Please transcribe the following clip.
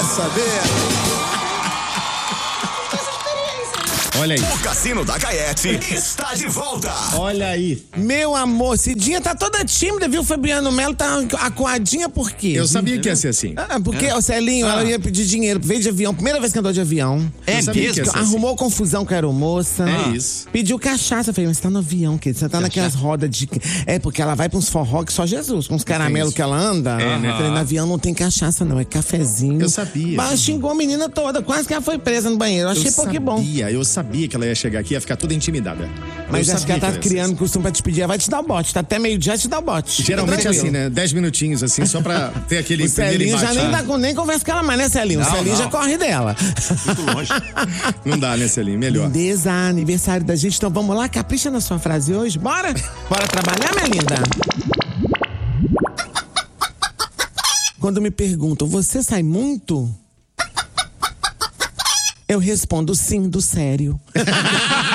Quer saber? Olha aí. O Cassino da Gaete está de volta. Olha aí. Meu amor, Cidinha tá toda tímida, viu? Fabiano Melo tá acuadinha por quê? Eu sabia que ia ser assim. Porque o Celinho, ela ia pedir dinheiro, veio de avião, primeira vez que andou de avião. Eu sabia que ia ser assim. Arrumou confusão com a aeromoça. É isso. Pediu cachaça. Eu falei, mas você tá no avião, querido. Você tá naquelas rodas de... É, porque ela vai pra uns forró que só Jesus, com uns caramelos que ela anda. É, né? Eu falei, no avião não tem cachaça não, é cafezinho. Eu sabia. Mas xingou a menina toda, quase que ela foi presa no banheiro. Eu achei pouco bom. Eu sabia que ela ia chegar aqui e ia ficar toda intimidada. Mas eu acho que ela tá ia ser criando assim. costume pra te pedir. Ela vai te dar o bote, tá até meio-dia te dá o bote. Geralmente é Tranquilo. assim, né? 10 minutinhos, assim, só pra ter aquele O Celinho já embate. nem conversa com ela mais, né, Celinho? O Celinho já corre dela. Muito longe. Não dá, né, Celinho? Melhor. Lindeza, aniversário da gente. Então vamos lá, capricha na sua frase hoje. Bora? Bora trabalhar, minha linda? Quando me perguntam, você sai muito? Eu respondo sim, do sério.